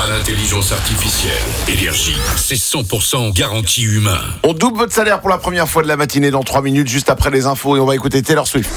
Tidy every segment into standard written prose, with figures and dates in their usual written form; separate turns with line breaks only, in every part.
à l'intelligence artificielle. Énergie, c'est 100% garantie humain.
On double votre salaire pour la première fois de la matinée dans 3 minutes, juste après les infos, et on va écouter Taylor Swift.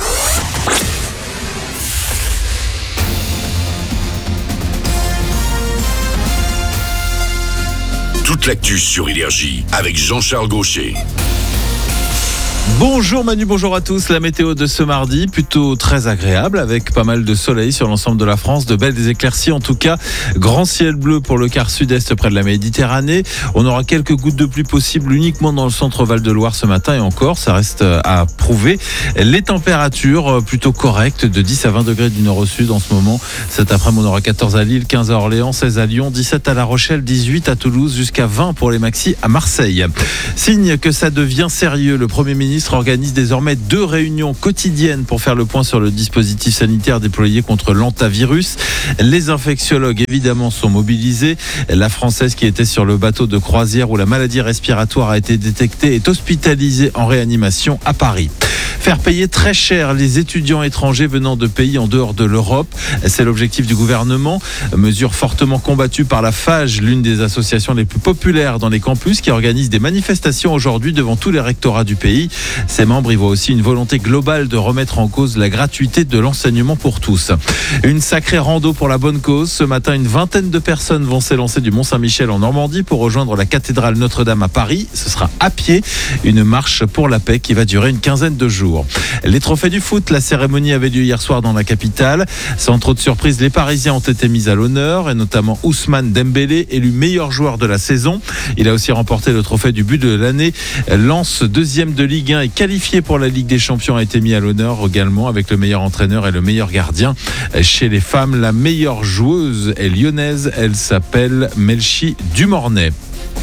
Toute l'actu sur Énergie avec Jean-Charles Gaucher.
Bonjour Manu, bonjour à tous. La météo de ce mardi, plutôt très agréable avec pas mal de soleil sur l'ensemble de la France, de belles éclaircies en tout cas. Grand ciel bleu pour le quart sud-est près de la Méditerranée. On aura quelques gouttes de pluie possibles uniquement dans le centre Val-de-Loire ce matin et encore, ça reste à prouver. Les températures plutôt correctes de 10 à 20 degrés du nord au sud en ce moment. Cet après-midi, on aura 14 à Lille, 15 à Orléans, 16 à Lyon, 17 à La Rochelle, 18 à Toulouse, jusqu'à 20 pour les maxis à Marseille. Signe que ça devient sérieux, le Premier ministre organise désormais 2 réunions quotidiennes pour faire le point sur le dispositif sanitaire déployé contre l'hantavirus. Les infectiologues évidemment sont mobilisés. La Française qui était sur le bateau de croisière où la maladie respiratoire a été détectée est hospitalisée en réanimation à Paris. Faire payer très cher les étudiants étrangers venant de pays en dehors de l'Europe, c'est l'objectif du gouvernement. Mesure fortement combattue par la FAGE, l'une des associations les plus populaires dans les campus, qui organise des manifestations aujourd'hui devant tous les rectorats du pays. Ses membres y voient aussi une volonté globale de remettre en cause la gratuité de l'enseignement pour tous. Une sacrée rando pour la bonne cause. Ce matin, une vingtaine de personnes vont s'élancer du Mont-Saint-Michel en Normandie pour rejoindre la cathédrale Notre-Dame à Paris. Ce sera à pied, une marche pour la paix qui va durer une quinzaine de jours. Les trophées du foot, la cérémonie avait lieu hier soir dans la capitale. Sans trop de surprise, les Parisiens ont été mis à l'honneur et notamment Ousmane Dembélé, élu meilleur joueur de la saison. Il a aussi remporté le trophée du but de l'année. Lens, deuxième de Ligue 1 et qualifié pour la Ligue des Champions, a été mis à l'honneur également avec le meilleur entraîneur et le meilleur gardien. Chez les femmes, la meilleure joueuse est lyonnaise. Elle s'appelle Melchi Dumornay.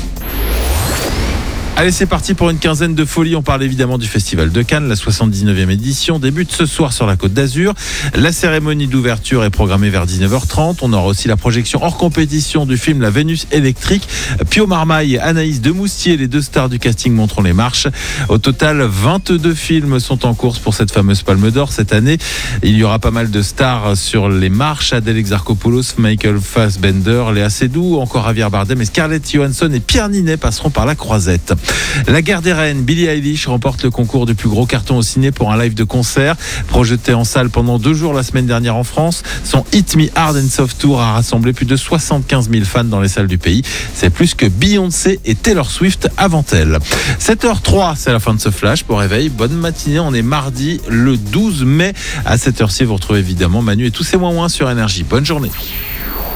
Allez, c'est parti pour une quinzaine de folies. On parle évidemment du Festival de Cannes. La 79e édition débute ce soir sur la Côte d'Azur. La cérémonie d'ouverture est programmée vers 19h30. On aura aussi la projection hors compétition du film La Vénus électrique. Pio Marmaille et Anaïs Demoustier, les 2 stars du casting, monteront les marches. Au total, 22 films sont en course pour cette fameuse Palme d'Or cette année. Il y aura pas mal de stars sur les marches. Adèle Exarchopoulos, Michael Fassbender, Léa Seydoux, encore Javier Bardem et Scarlett Johansson et Pierre Ninet passeront par la croisette. La guerre des reines, Billie Eilish remporte le concours du plus gros carton au ciné pour un live de concert. Projeté en salle pendant 2 jours la semaine dernière en France, son Hit Me Hard and Soft Tour a rassemblé plus de 75 000 fans dans les salles du pays. C'est plus que Beyoncé et Taylor Swift avant elle. 7h03, c'est la fin de ce flash. Bon réveil, bonne matinée. On est mardi le 12 mai. À cette heure-ci, vous retrouvez évidemment Manu et tous ses moins sur Énergie. Bonne journée.